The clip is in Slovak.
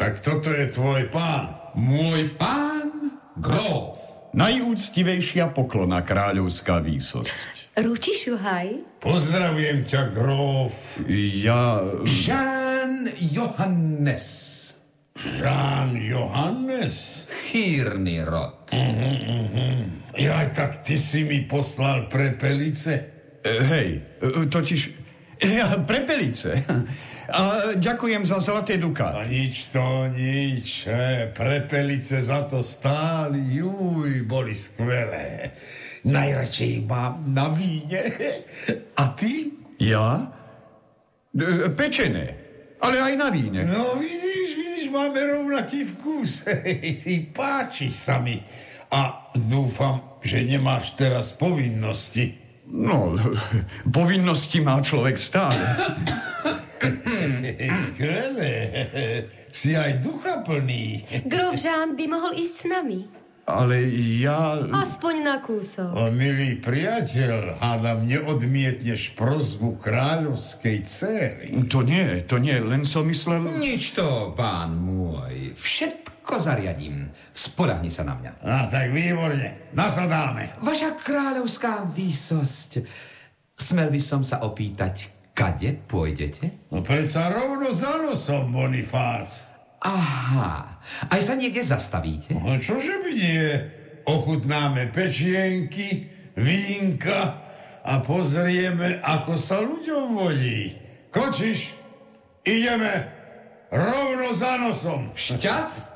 Tak toto je tvoj pán. Môj pán gróf. Najúctivejšia poklona, kráľovská výsosť. Ruči šuhaj. Pozdravujem ťa, gróf. Ja... Žán Johannes. Žán Johannes? Chýrny rod. Jaj, tak ty si mi poslal prepelice? Totiž... Ja, prepelice. A ďakujem za zlaté A dukáty. nič. Prepelice za to stáli. Boli skvelé. Najradšej mám na víne. A ty? Ja? Pečené. Ale aj na víne. No vidíš, máme rovnaký vkus. Ty páčiš sa mi. A dúfam, že nemáš teraz povinnosti. No, povinnosti má človek stále. Skvelé. Si aj duchaplný. Grof Žán by mohol ísť s nami. Ale ja... Aspoň na kúsok. O, milý priateľ, hádam, neodmietneš prosbu kráľovskej dcéry. To nie, len som myslel... Nič to, pán môj. Všetko zariadím. Spoľahni sa na mňa. A tak výborne. Nasadáme. Vaša kráľovská výsosť. Smel by som sa opýtať, kade pôjdete? No predsa rovno za nosom, Bonifác. Aha, aj sa niekde zastavíte? No čože by nie? Ochutnáme pečienky, vínka a pozrieme, ako sa ľuďom vodí. Kočiš? Ideme rovno za nosom. Šťastný